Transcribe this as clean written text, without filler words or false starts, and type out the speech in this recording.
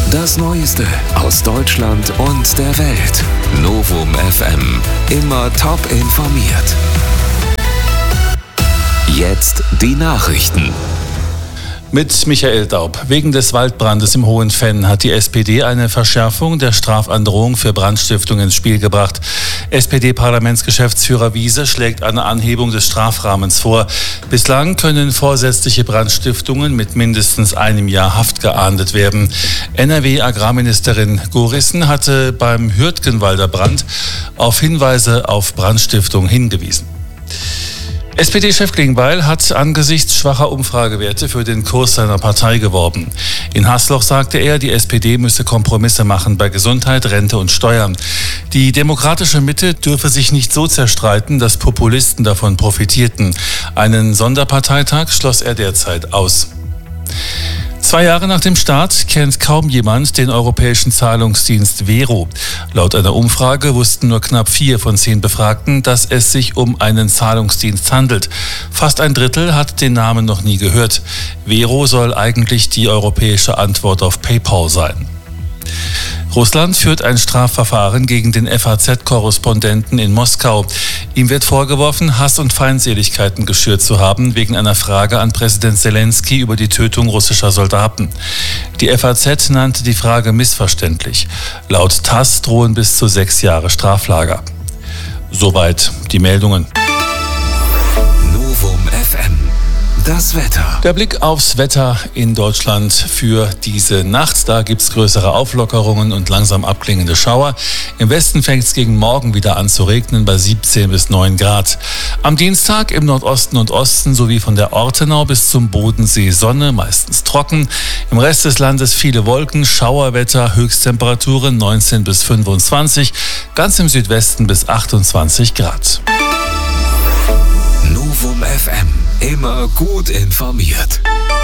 Das Neueste aus Deutschland und der Welt. Novum FM. Immer top informiert. Jetzt die Nachrichten. Mit Michael Daub. Wegen des Waldbrandes im Hohenfenn hat die SPD eine Verschärfung der Strafandrohung für Brandstiftung ins Spiel gebracht. SPD-Parlamentsgeschäftsführer Wiese schlägt eine Anhebung des Strafrahmens vor. Bislang können vorsätzliche Brandstiftungen mit mindestens einem Jahr Haft geahndet werden. NRW-Agrarministerin Gorissen hatte beim Hürtgenwalder Brand auf Hinweise auf Brandstiftung hingewiesen. SPD-Chef Klingbeil hat angesichts schwacher Umfragewerte für den Kurs seiner Partei geworben. In Hasloch sagte er, die SPD müsse Kompromisse machen bei Gesundheit, Rente und Steuern. Die demokratische Mitte dürfe sich nicht so zerstreiten, dass Populisten davon profitierten. Einen Sonderparteitag schloss er derzeit aus. 2 Jahre nach dem Start kennt kaum jemand den europäischen Zahlungsdienst Vero. Laut einer Umfrage wussten nur knapp 4 von 10 Befragten, dass es sich um einen Zahlungsdienst handelt. Fast ein Drittel hat den Namen noch nie gehört. Vero soll eigentlich die europäische Antwort auf PayPal sein. Russland führt ein Strafverfahren gegen den FAZ-Korrespondenten in Moskau. Ihm wird vorgeworfen, Hass und Feindseligkeiten geschürt zu haben, wegen einer Frage an Präsident Zelensky über die Tötung russischer Soldaten. Die FAZ nannte die Frage missverständlich. Laut TASS drohen bis zu 6 Jahre Straflager. Soweit die Meldungen. Novum FM. Das Wetter. Der Blick aufs Wetter in Deutschland für diese Nacht. Da gibt es größere Auflockerungen und langsam abklingende Schauer. Im Westen fängt es gegen Morgen wieder an zu regnen bei 17 bis 9 Grad. Am Dienstag im Nordosten und Osten sowie von der Ortenau bis zum Bodensee Sonne, meistens trocken. Im Rest des Landes viele Wolken, Schauerwetter, Höchsttemperaturen 19 bis 25, ganz im Südwesten bis 28 Grad. Novum FM. Immer gut informiert.